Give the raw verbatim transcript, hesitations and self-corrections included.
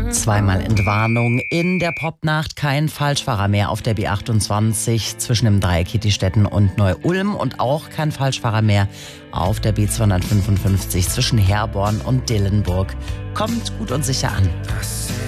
Zweimal Entwarnung in der Popnacht. Kein Falschfahrer mehr auf der B achtundzwanzig zwischen dem Dreieck Kittistetten und Neu-Ulm und auch kein Falschfahrer mehr auf der B zweihundertfünfundfünfzig zwischen Herborn und Dillenburg. Kommt gut und sicher an.